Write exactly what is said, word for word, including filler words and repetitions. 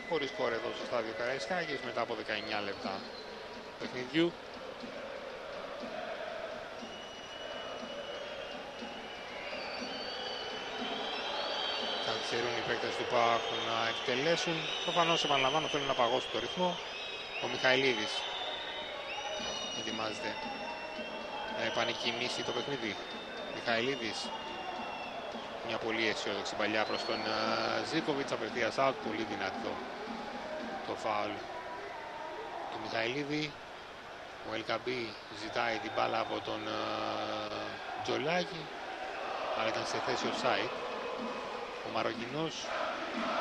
χωρίς σκορ εδώ στο στάδιο Καραϊσκάκης μετά από δεκαεννιά λεπτά παιχνιδιού. Καθυστερούν οι παίκτες του ΠΑΟΚ να εκτελέσουν. Προφανώς, επαναλαμβάνω, θέλουν να παγώσουν το ρυθμό. Ο Μιχαηλίδης ετοιμάζεται να επανεκκινήσει το παιχνίδι. Μιχαηλίδης, μια πολύ αισιόδοξη παλιά προς τον Ζίκοβιτς, απευθείας out, πολύ δυνατό το φάουλ του Μιχαηλίδη. Ο Ελκαμπή ζητάει την μπάλα από τον Τζολάκη, αλλά ήταν σε θέση offside. Ο Μαροκινός